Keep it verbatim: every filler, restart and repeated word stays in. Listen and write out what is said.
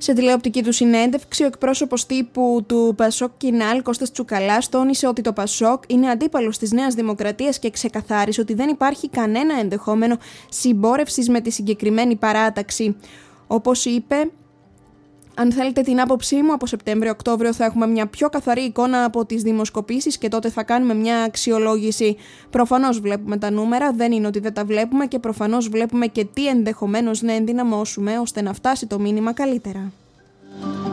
Σε τηλεοπτική του συνέντευξη, ο εκπρόσωπος τύπου του Πασόκ Κινάλ, Κώστας Τσουκαλάς, τόνισε ότι το Πασόκ είναι αντίπαλος της Νέας Δημοκρατίας και ξεκαθάρισε ότι δεν υπάρχει κανένα ενδεχόμενο συμπόρευσης με τη συγκεκριμένη παράταξη. Όπως είπε, αν θέλετε την άποψή μου, από Σεπτέμβριο-Οκτώβριο θα έχουμε μια πιο καθαρή εικόνα από τις δημοσκοπήσεις και τότε θα κάνουμε μια αξιολόγηση. Προφανώς βλέπουμε τα νούμερα, δεν είναι ότι δεν τα βλέπουμε και προφανώς βλέπουμε και τι ενδεχομένως να ενδυναμώσουμε ώστε να φτάσει το μήνυμα καλύτερα.